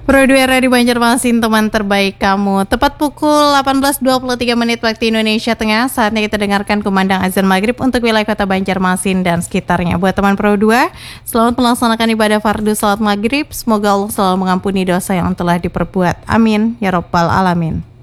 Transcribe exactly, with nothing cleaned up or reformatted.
Pro dua Radio Banjarmasin, teman terbaik kamu. Tepat pukul delapan belas dua puluh tiga menit waktu Indonesia Tengah. Saatnya kita dengarkan kumandang azan maghrib untuk wilayah kota Banjarmasin dan sekitarnya. Buat teman Pro dua, selamat melaksanakan ibadah fardu salat maghrib. Semoga Allah selalu mengampuni dosa yang telah diperbuat. Amin ya Rabbal Alamin.